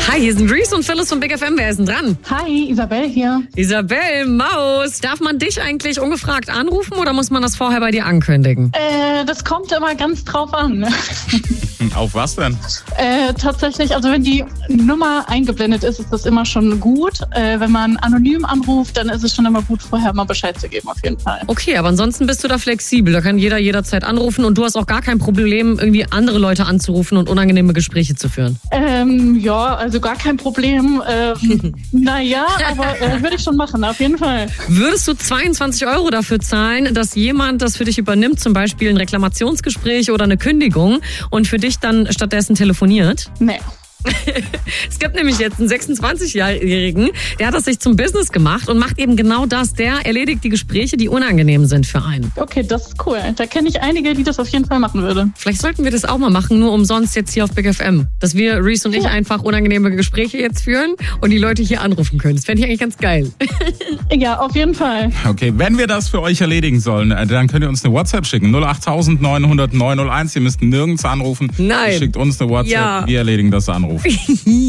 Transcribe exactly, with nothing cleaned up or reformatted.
Hi, hier sind Reese und Phyllis von Big F M. Wer ist denn dran? Hi, Isabel hier. Isabel, Maus. Darf man dich eigentlich ungefragt anrufen oder muss man das vorher bei dir ankündigen? Äh, das kommt immer ganz drauf an. Auf was denn? Äh, tatsächlich, also wenn die Nummer eingeblendet ist, ist das immer schon gut. Äh, wenn man anonym anruft, dann ist es schon immer gut, vorher mal Bescheid zu geben, auf jeden Fall. Okay, aber ansonsten bist du da flexibel. Da kann jeder jederzeit anrufen und du hast auch gar kein Problem, irgendwie andere Leute anzurufen und unangenehme Gespräche zu führen. Ähm, ja, also gar kein Problem. Ähm, naja, aber äh, würde ich schon machen, auf jeden Fall. Würdest du zweiundzwanzig Euro dafür zahlen, dass jemand das für dich übernimmt, zum Beispiel ein Reklamationsgespräch oder eine Kündigung und für dich dann stattdessen telefoniert? Nee. Es gibt nämlich jetzt einen sechsundzwanzigjährigen, der hat das sich zum Business gemacht und macht eben genau das. Der erledigt die Gespräche, die unangenehm sind für einen. Okay, das ist cool. Da kenne ich einige, die das auf jeden Fall machen würden. Vielleicht sollten wir das auch mal machen, nur umsonst jetzt hier auf Big F M. Dass wir, Reese und ich, Ja. einfach unangenehme Gespräche jetzt führen und die Leute hier anrufen können. Das fände ich eigentlich ganz geil. Ja, auf jeden Fall. Okay, wenn wir das für euch erledigen sollen, dann könnt ihr uns eine WhatsApp schicken. null acht neun null null neun null eins. Ihr müsst nirgends anrufen. Nein. Ihr schickt uns eine WhatsApp. Ja. Wir erledigen das Anruf.